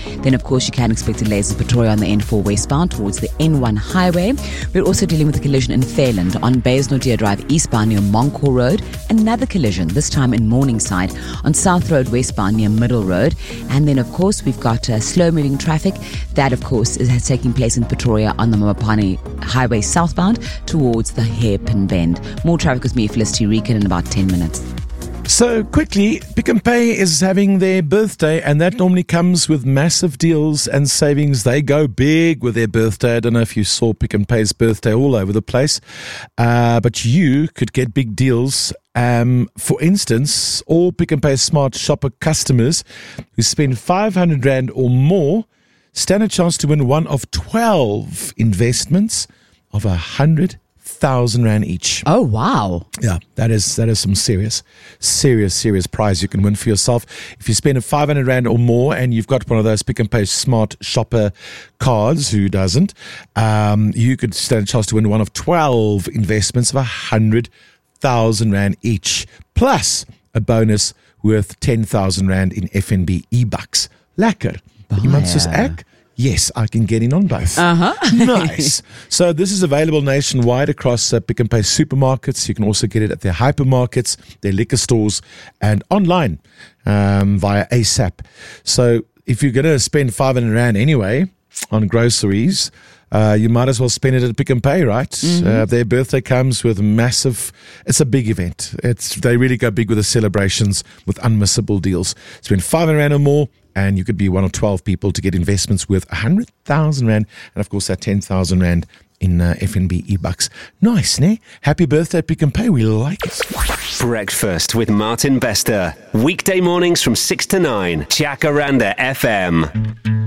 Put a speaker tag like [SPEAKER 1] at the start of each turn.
[SPEAKER 1] Then, of course, you can expect delays in Pretoria on the N4 westbound towards the N1 highway. We're also dealing with a collision in Fairland on Baysnordia Drive eastbound near Moncor Road. Another collision, this time in Morningside on South Road westbound near Middle Road. And then, of course, we've got slow-moving traffic. That, of course, is taking place in Pretoria on the Mapani Highway southbound towards the Hairpin Bend. More traffic with me, Felicity Reekin, in about 10 minutes.
[SPEAKER 2] So quickly, Pick n Pay is having their birthday, and that normally comes with massive deals and savings. They go big with their birthday. I don't know if you saw Pick n Pay's birthday all over the place, but you could get big deals. For instance, all Pick n Pay Smart Shopper customers who spend 500 Rand or more stand a chance to win one of 12 investments of 100,000 Rand each.
[SPEAKER 1] Oh, wow.
[SPEAKER 2] Yeah, that is some serious prize you can win for yourself. If you spend 500 Rand or more and you've got one of those Pick n Pay Smart Shopper cards, who doesn't, you could stand a chance to win one of 12 investments of 100,000 Rand each, plus a bonus worth 10,000 Rand in FNB e-bucks. Lekker. Iemand soos ek? Yes, I can get in on both. Nice. So this is available nationwide across Pick n Pay supermarkets. You can also get it at their hypermarkets, their liquor stores, and online via ASAP. So if you're going to spend 500 Rand anyway on groceries, you might as well spend it at Pick n Pay, right? Their birthday comes with it's a big event. They really go big with the celebrations with unmissable deals. Spend 500 Rand or more, and you could be one of 12 people to get investments worth 100,000 Rand, and of course that 10,000 Rand in FNB e-bucks. Nice, ne? Happy birthday, Pick n Pay. We like it.
[SPEAKER 3] Breakfast with Martin Bester. Weekday mornings from 6 to 9. Jacaranda FM.